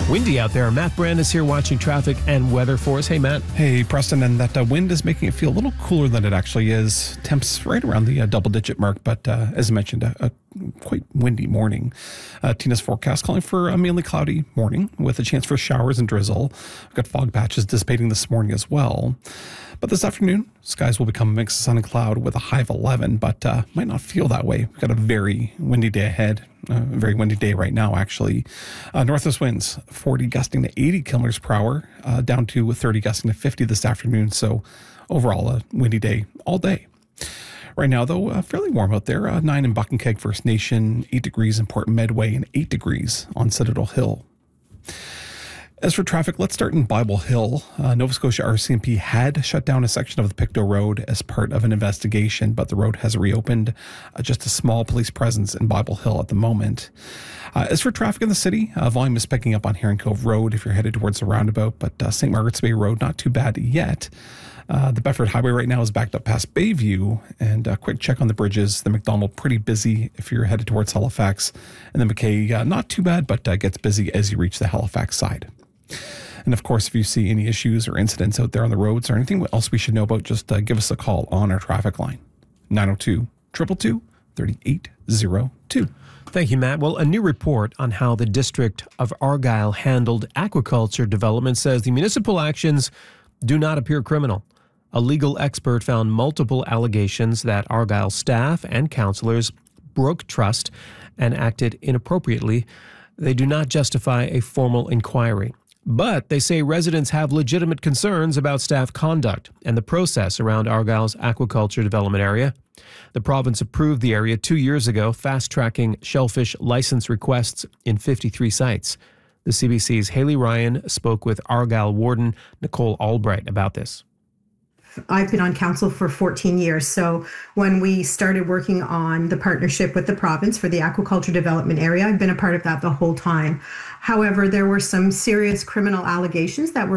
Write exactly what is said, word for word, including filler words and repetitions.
Windy out there. Matt Brand is here watching traffic and weather for us. Hey, Matt. Hey, Preston, and that uh, wind is making it feel a little cooler than it actually is. Temps right around the uh, double-digit mark, but uh, as I mentioned, a, a quite windy morning. Uh, Tina's forecast calling for a mainly cloudy morning with a chance for showers and drizzle. We've got fog patches dissipating this morning as well. But this afternoon, skies will become a mix of sun and cloud with a high of eleven, but uh, might not feel that way. We've got a very windy day ahead. A very windy day right now, actually. Uh, northwest winds, forty gusting to eighty kilometers per hour, uh, down to thirty gusting to fifty this afternoon. So overall, a windy day all day. Right now, though, uh, fairly warm out there. Uh, nine in Buck and Keg First Nation, eight degrees in Port Medway, and eight degrees on Citadel Hill. As for traffic, let's start in Bible Hill. Uh, Nova Scotia R C M P had shut down a section of the Pictou Road as part of an investigation, but the road has reopened. Uh, just a small police presence in Bible Hill at the moment. Uh, as for traffic in the city, uh, volume is picking up on Herring Cove Road if you're headed towards the roundabout, but uh, Saint Margaret's Bay Road, not too bad yet. Uh, the Bedford Highway right now is backed up past Bayview, and a quick check on the bridges. The McDonald pretty busy if you're headed towards Halifax, and the McKay uh, not too bad, but uh, gets busy as you reach the Halifax side. And of course, if you see any issues or incidents out there on the roads or anything else we should know about, just uh, give us a call on our traffic line, nine oh two, two two two, three eight oh two. Thank you, Matt. Well, a new report on how the District of Argyll handled aquaculture development says the municipal actions do not appear criminal. A legal expert found multiple allegations that Argyll staff and councillors broke trust and acted inappropriately. They do not justify a formal inquiry. But they say residents have legitimate concerns about staff conduct and the process around Argyll's aquaculture development area. The province approved the area two years ago, fast-tracking shellfish license requests in fifty-three sites. The C B C's Haley Ryan spoke with Argyll warden Nicole Albright about this. I've been on council for fourteen years. So when we started working on the partnership with the province for the aquaculture development area, I've been a part of that the whole time. However, there were some serious criminal allegations that were